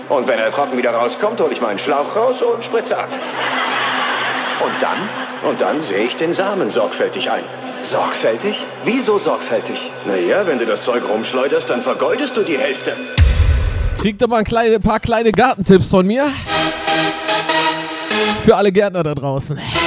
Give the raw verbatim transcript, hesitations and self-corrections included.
Und wenn er trocken wieder rauskommt, hole ich meinen Schlauch raus und spritze ab. Und dann? Und dann sehe ich den Samen sorgfältig ein. Sorgfältig? Wieso sorgfältig? Naja, wenn du das Zeug rumschleuderst, dann vergeudest du die Hälfte. Kriegt ihr mal ein kleine, paar kleine Gartentipps von mir? Für alle Gärtner da draußen.